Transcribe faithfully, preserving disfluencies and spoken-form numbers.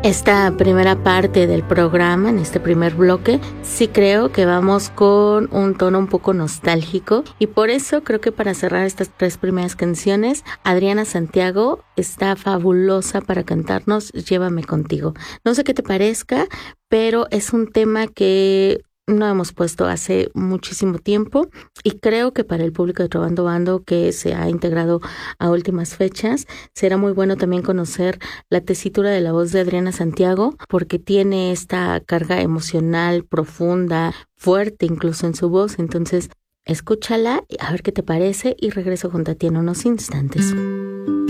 Esta primera parte del programa, en este primer bloque, sí creo que vamos con un tono un poco nostálgico y por eso creo que para cerrar estas tres primeras canciones, Adriana Santiago está fabulosa para cantarnos Llévame contigo. No sé qué te parezca, pero es un tema que no hemos puesto hace muchísimo tiempo y creo que para el público de Trovando Bando que se ha integrado a últimas fechas será muy bueno también conocer la tesitura de la voz de Adriana Santiago porque tiene esta carga emocional profunda, fuerte incluso en su voz, entonces escúchala a ver qué te parece y regreso junto a ti en unos instantes.